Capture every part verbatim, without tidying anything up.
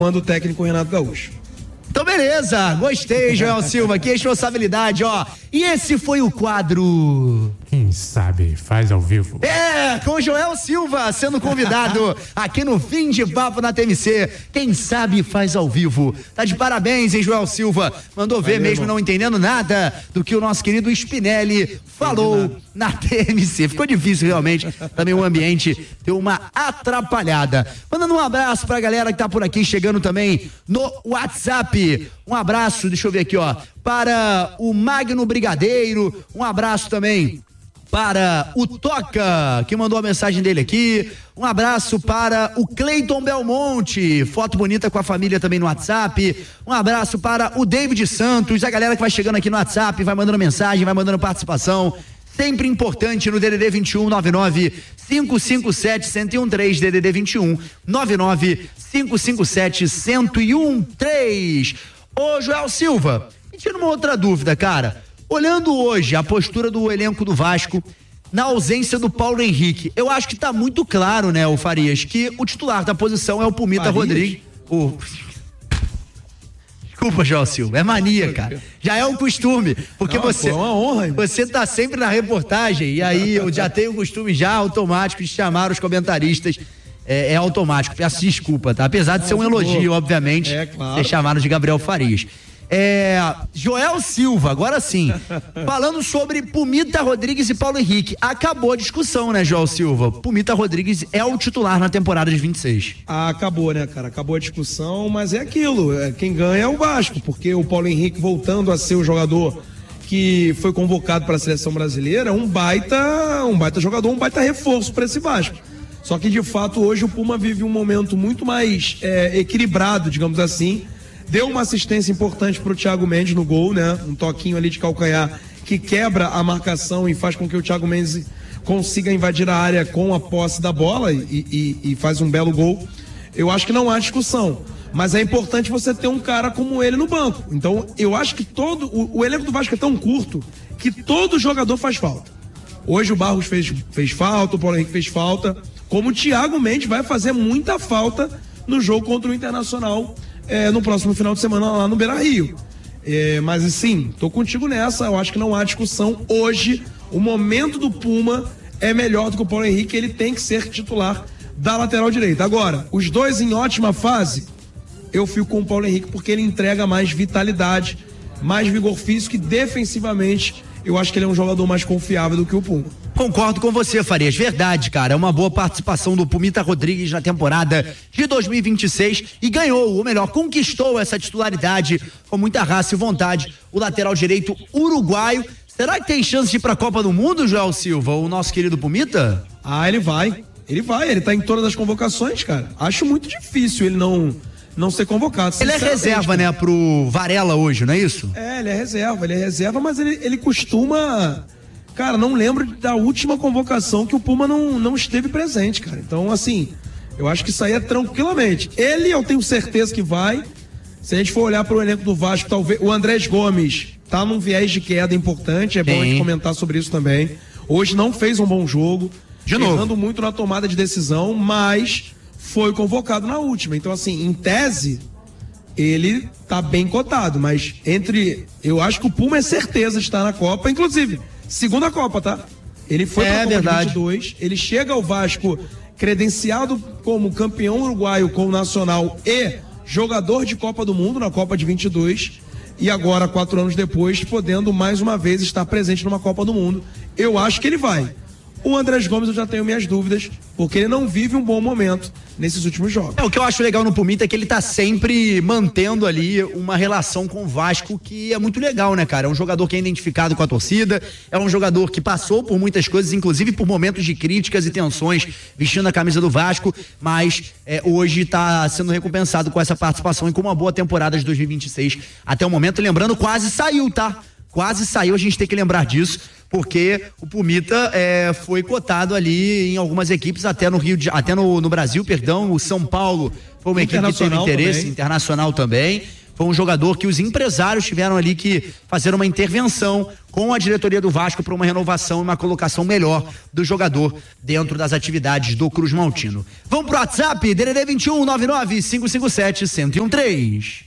Quando o técnico Renato Gaúcho. Então beleza, gostei, Joel Silva, que responsabilidade, ó. E esse foi o quadro... Quem sabe faz ao vivo. É, com o Joel Silva sendo convidado aqui no Fim de Papo na T M C. Quem sabe faz ao vivo. Tá de parabéns, hein, Joel Silva? Mandou ver, valeu, mesmo irmão. Não entendendo nada do que o nosso querido Spinelli falou na T M C. Ficou difícil realmente, também o ambiente deu uma atrapalhada. Mandando um abraço pra galera que tá por aqui, chegando também no WhatsApp. Um abraço, deixa eu ver aqui, ó, para o Magno Brigadeiro, um abraço também para o Toca, que mandou a mensagem dele aqui, um abraço para o Cleiton Belmonte, foto bonita com a família também no WhatsApp, um abraço para o David Santos, a galera que vai chegando aqui no WhatsApp, vai mandando mensagem, vai mandando participação, sempre importante no D D D vinte e um, nove nove cinco cinco sete, um zero um três, D D D vinte e um, nove nove cinco cinco sete, um zero um três. Ô Joel Silva, me tira uma outra dúvida, cara. Olhando hoje a postura do elenco do Vasco, na ausência do Paulo Henrique, eu acho que tá muito claro, né, o Farias, que o titular da posição é o Pumita Farias? Rodrigues. O... Desculpa, Joel Silva, é mania, cara. Já é um costume, porque não, você, pô, é uma honra, hein? Você tá sempre na reportagem, e aí eu já tenho o costume já automático de chamar os comentaristas. É, é automático, peço desculpa, tá? Apesar de ser um elogio, obviamente, é, claro. Ser chamado de Gabriel Farias. É, Joel Silva, agora sim, falando sobre Pumita Rodrigues e Paulo Henrique, acabou a discussão, né, Joel Silva? Pumita Rodrigues é o titular na temporada de vinte e seis. Ah, acabou, né, cara? Acabou a discussão, mas é aquilo, é, quem ganha é o Vasco, porque o Paulo Henrique voltando a ser o jogador que foi convocado para a seleção brasileira, um baita, um baita jogador, um baita reforço para esse Vasco. Só que de fato hoje o Puma vive um momento muito mais é, equilibrado, digamos assim. Deu uma assistência importante pro Thiago Mendes no gol, né? Um toquinho ali de calcanhar que quebra a marcação e faz com que o Thiago Mendes consiga invadir a área com a posse da bola e, e, e faz um belo gol. Eu acho que não há discussão, mas é importante você ter um cara como ele no banco. Então eu acho que todo o, o elenco do Vasco é tão curto que todo jogador faz falta. Hoje o Barros fez, fez falta, o Paulo Henrique fez falta, como o Thiago Mendes vai fazer muita falta no jogo contra o Internacional É, no próximo final de semana lá no Beira-Rio. É, mas assim, tô contigo nessa, eu acho que não há discussão. Hoje, o momento do Puma é melhor do que o Paulo Henrique, ele tem que ser titular da lateral direita. Agora, os dois em ótima fase, eu fico com o Paulo Henrique porque ele entrega mais vitalidade, mais vigor físico e defensivamente eu acho que ele é um jogador mais confiável do que o Puma. Concordo com você, Farias, verdade, cara, é uma boa participação do Pumita Rodrigues na temporada de dois mil e vinte e seis e ganhou, ou melhor, conquistou essa titularidade com muita raça e vontade, o lateral direito uruguaio. Será que tem chance de ir pra Copa do Mundo, Joel Silva, o nosso querido Pumita? Ah, ele vai, ele vai, ele tá em todas as convocações, cara. Acho muito difícil ele não... não ser convocado. Ele é reserva, né, pro Varela hoje, não é isso? É, ele é reserva, ele é reserva, mas ele, ele costuma... Cara, não lembro da última convocação que o Puma não, não esteve presente, cara. Então, assim, eu acho que isso aí é tranquilamente. Ele, eu tenho certeza que vai. Se a gente for olhar pro elenco do Vasco, talvez... O Andrés Gomes tá num viés de queda importante, é bom Sim. a gente comentar sobre isso também. Hoje não fez um bom jogo. De novo. Errando muito na tomada de decisão, mas... foi convocado na última, então assim, em tese ele tá bem cotado, mas entre, eu acho que o Puma é certeza de estar na Copa, inclusive, segunda Copa, tá? Ele foi é, pra Copa verdade. de vinte e dois, ele chega ao Vasco credenciado como campeão uruguaio com o Nacional e jogador de Copa do Mundo na Copa de vinte e dois, e agora, quatro anos depois, podendo mais uma vez estar presente numa Copa do Mundo. Eu acho que ele vai. O Andrés Gomes eu já tenho minhas dúvidas, porque ele não vive um bom momento nesses últimos jogos. É, o que eu acho legal no Pumita é que ele tá sempre mantendo ali uma relação com o Vasco que é muito legal, né, cara? É um jogador que é identificado com a torcida, é um jogador que passou por muitas coisas, inclusive por momentos de críticas e tensões vestindo a camisa do Vasco, mas é, hoje tá sendo recompensado com essa participação e com uma boa temporada de dois mil e vinte e seis até o momento. Lembrando, quase saiu, tá? Quase saiu, a gente tem que lembrar disso, porque o Pumita é, foi cotado ali em algumas equipes, até no Rio de, até no, no Brasil, perdão, o São Paulo foi uma equipe que teve interesse, também. Internacional também, foi um jogador que os empresários tiveram ali que fazer uma intervenção com a diretoria do Vasco para uma renovação e uma colocação melhor do jogador dentro das atividades do Cruz Maltino. Vamos pro WhatsApp, D D D vinte e um, nove nove cinco cinco sete, um zero um três.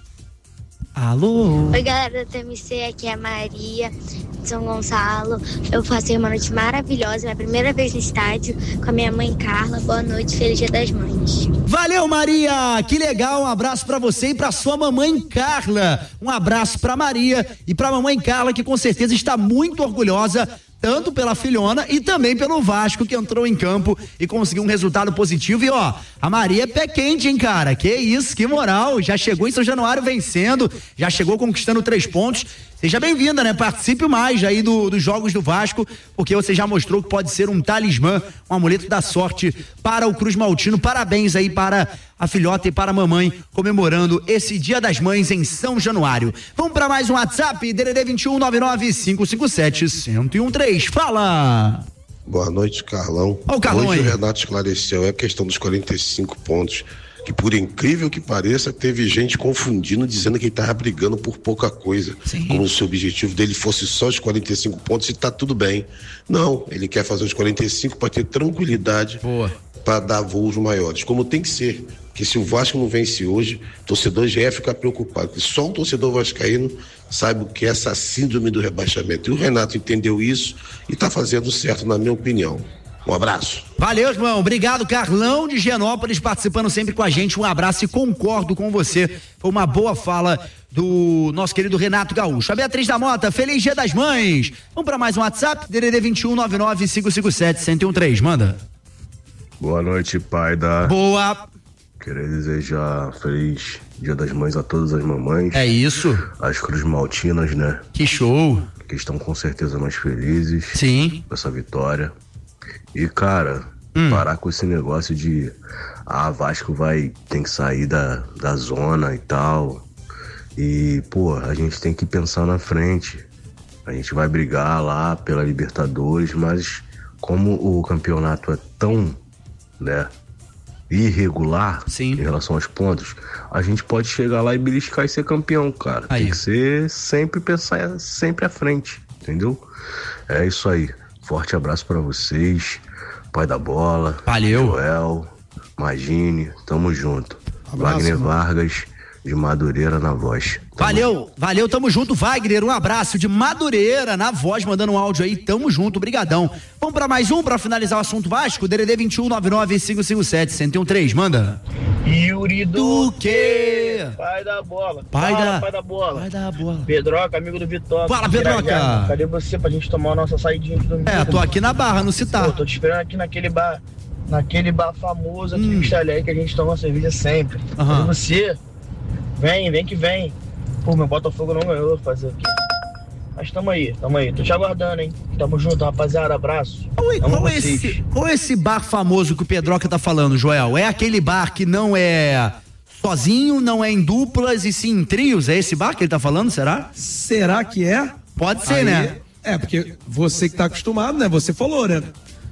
Alô? Oi, galera da T M C, aqui é a Maria de São Gonçalo. Eu passei uma noite maravilhosa, minha primeira vez no estádio, com a minha mãe Carla. Boa noite, feliz Dia das Mães. Valeu, Maria, que legal, um abraço pra você e pra sua mamãe Carla. Um abraço pra Maria e pra mamãe Carla, que com certeza está muito orgulhosa tanto pela filhona e também pelo Vasco, que entrou em campo e conseguiu um resultado positivo. E ó, a Maria é pé quente, hein, cara? Que isso, que moral, já chegou em São Januário vencendo, já chegou conquistando três pontos. Seja bem-vinda, né? Participe mais aí do, dos jogos do Vasco, porque você já mostrou que pode ser um talismã, um amuleto da sorte para o Cruz Maltino. Parabéns aí para a filhota e para a mamãe, comemorando esse Dia das Mães em São Januário. Vamos para mais um WhatsApp, D D D vinte e um, nove nove cinco cinco sete, um zero um três. Fala! Boa noite, Carlão. Ó o Carlão Hoje aí. o Renato esclareceu, é a questão dos quarenta e cinco pontos, que por incrível que pareça, teve gente confundindo, dizendo que ele estava brigando por pouca coisa. Sim. Como se o objetivo dele fosse só os quarenta e cinco pontos e tá tudo bem. Não, ele quer fazer os quarenta e cinco para ter tranquilidade, para dar voos maiores, como tem que ser. Porque se o Vasco não vence hoje, o torcedor já ia ficar preocupado, porque só um torcedor vascaíno sabe o que é essa síndrome do rebaixamento. E o Renato entendeu isso e está fazendo certo, na minha opinião. Um abraço. Valeu, irmão. Obrigado, Carlão de Genópolis, participando sempre com a gente. Um abraço e concordo com você. Foi uma boa fala do nosso querido Renato Gaúcho. A Beatriz da Mota, feliz Dia das Mães. Vamos para mais um WhatsApp, D D D vinte e um, nove nove cinco cinco sete, um zero um três. Manda. Boa noite, pai da... Boa. Queria desejar feliz Dia das Mães a todas as mamães. É isso. As Cruz Maltinas, né? Que show. Que estão com certeza mais felizes. Sim. Com essa vitória. E, cara, hum. parar com esse negócio de ah, Vasco vai, tem que sair da, da zona e tal. E, pô, a gente tem que pensar na frente. A gente vai brigar lá pela Libertadores, mas como o campeonato é tão, né, irregular, sim, em relação aos pontos, a gente pode chegar lá e beliscar e ser campeão, cara. Aí. Tem que ser sempre pensar sempre à frente, entendeu? É isso aí. Forte abraço pra vocês, pai da bola. Valeu. Joel, Magine, tamo junto. Abraço, Wagner mano. Vargas, de Madureira, na voz. Tamo valeu, junto. valeu, tamo junto, Wagner, um abraço de Madureira, na voz, mandando um áudio aí, tamo junto, brigadão. Vamos pra mais um, pra finalizar o assunto Vasco, D D D vinte e um, nove nove cinco cinco sete, um zero um três, manda. Yuri Do quê? Pai da bola. Pai Fala, da... pai da bola. Pai da bola. Pedroca, amigo do Vitória. Fala, Pedroca. Cadê você pra gente tomar a nossa saidinha de domingo? É, tô aqui na Barra, no Citar. Pô, tô te esperando aqui naquele bar, naquele bar famoso aqui hum. no Vista Alegre, que a gente toma cerveja sempre. Uhum. Cadê você? Vem, vem que vem. Pô, meu Botafogo não ganhou, fazer o quê? Mas tamo aí, tamo aí. Tô te aguardando, hein? Tamo junto, rapaziada. Abraço. Qual, qual, esse, qual é esse bar famoso que o Pedroca tá falando, Joel? É aquele bar que não é sozinho, não é em duplas e sim em trios? É esse bar que ele tá falando, será? Será que é? Pode ser, Aí, né? É, porque você que tá acostumado, né? Você falou, né?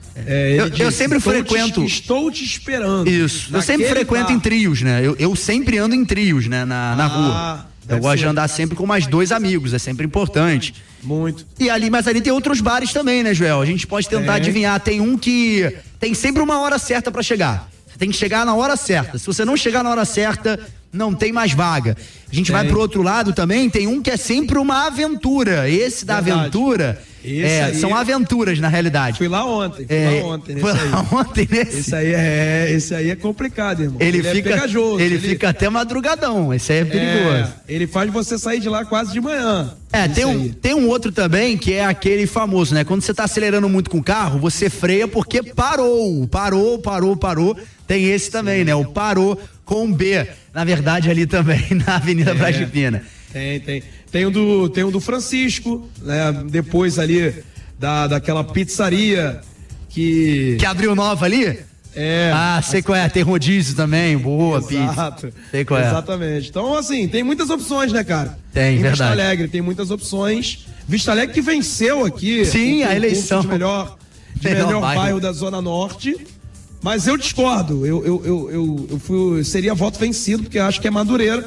É, eu, disse, eu sempre estou frequento. Te, estou te esperando. Isso. Eu sempre frequento bar. em trios, né? Eu, eu sempre ando em trios, né? Na, na ah, rua. Eu gosto ser. de andar sempre com mais dois amigos, é sempre importante. Muito. E ali, mas ali tem outros bares também, né, Joel? A gente pode tentar é. adivinhar. Tem um que tem sempre uma hora certa pra chegar. Você tem que chegar na hora certa. Se você não chegar na hora certa, não tem mais vaga. A gente tem. vai pro outro lado também, tem um que é sempre uma aventura. Esse da Verdade. aventura, é, aí, são aventuras na realidade. Fui lá ontem, fui é, lá ontem. Foi lá aí. ontem nesse. Esse aí é, esse aí é complicado, irmão. Ele, ele fica, é pegajoso. Ele, ele fica até madrugadão, esse aí é perigoso. É, ele faz você sair de lá quase de manhã. É, tem um, tem um outro também que é aquele famoso, né? Quando você tá acelerando muito com o carro, você freia porque parou, parou, parou, parou. Tem esse também, Sim. né? O parou com B, na verdade ali também, na Avenida é, Braz Pina. Tem, tem. Tem o do, tem o do Francisco, né? Depois ali da, daquela pizzaria que... Que abriu nova ali? É. Ah, sei qual é, tem rodízio também, boa Exato. pizza. Sei qual é. Exatamente. Então, assim, tem muitas opções, né, cara? Tem, em verdade. Vista Alegre tem muitas opções. Vista Alegre que venceu aqui. Sim, a eleição. De melhor, de melhor, melhor bairro. bairro da Zona Norte. Mas eu discordo. Eu, eu, eu, eu, eu fui, seria voto vencido, porque eu acho que é Madureira.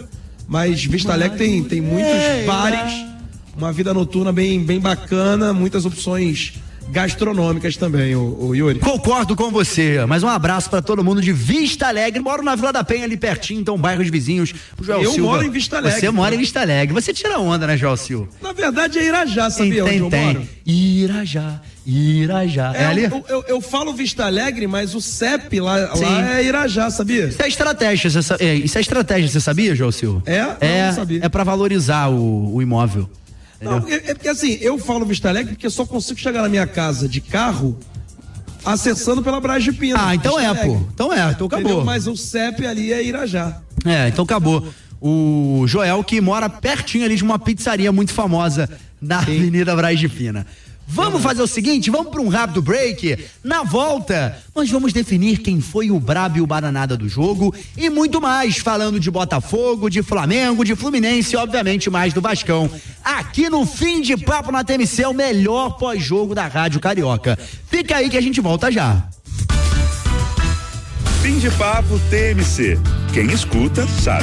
Mas Vista Alegre tem, tem muitos bares, uma vida noturna bem, bem bacana, muitas opções gastronômicas também, o, o Yuri. Concordo com você, mas um abraço pra todo mundo de Vista Alegre. Moro na Vila da Penha, ali pertinho, então bairros vizinhos. O Joel Eu Silva, moro em Vista Alegre. Você mora em Vista Alegre. Você tira onda, né, Joel Silva? Na verdade é Irajá, sabia tem, onde eu tem. moro? Irajá, Irajá. É, é ali? Eu, eu, eu falo Vista Alegre, mas o C E P lá, lá é Irajá, sabia? Isso é estratégia, você sabia? É, isso é estratégia, você sabia, Joel Silva? É? Não, é, não sabia. É pra valorizar o, o imóvel. Não, é, é porque assim, eu falo Vista Alegre porque só consigo chegar na minha casa de carro acessando pela Braz de Pina. Ah, então Vista é, Alegre. pô. Então é, então acabou. Entendeu? Mas o C E P ali é Irajá. É, então acabou. O Joel, que mora pertinho ali de uma pizzaria muito famosa na Sim. Avenida Braz de Pina. Vamos fazer o seguinte, vamos para um rápido break. Na volta, nós vamos definir quem foi o brabo e o bananada do jogo e muito mais, falando de Botafogo, de Flamengo, de Fluminense e obviamente mais do Vascão. Aqui no Fim de Papo na T M C, o melhor pós-jogo da Rádio Carioca. Fica aí que a gente volta já. Fim de Papo T M C. Quem escuta sabe.